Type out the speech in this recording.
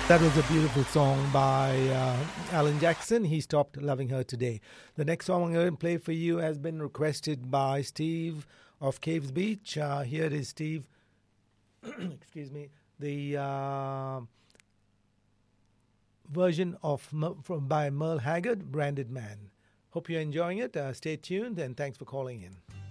That was a beautiful song by Alan Jackson. He stopped loving her today. The next song I'm going to play for you has been requested by Steve of Caves Beach. Here it is, Steve. Excuse me. The version of by Merle Haggard, Branded Man. Hope you're enjoying it. Stay tuned and thanks for calling in.